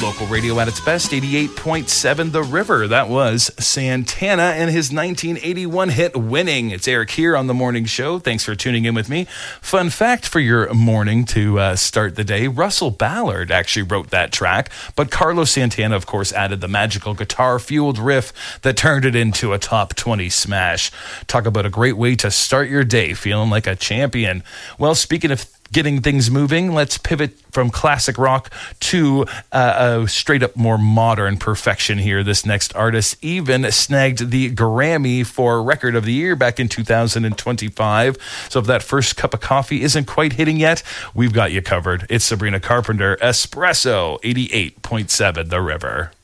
Local radio at its best, 88.7 The River. That was Santana and his 1981 hit Winning. It's Eric here on The Morning Show. Thanks for tuning in with me. Fun fact for your morning to start the day, Russell Ballard actually wrote that track, but Carlos Santana, of course, added the magical guitar-fueled riff that turned it into a top 20 smash. Talk about a great way to start your day feeling like a champion. Well, speaking of getting things moving, let's pivot from classic rock to a straight up more modern perfection here. This next artist even snagged the Grammy for Record of the Year back in 2025. So if that first cup of coffee isn't quite hitting yet, we've got you covered. It's Sabrina Carpenter, Espresso, 88.7 The River.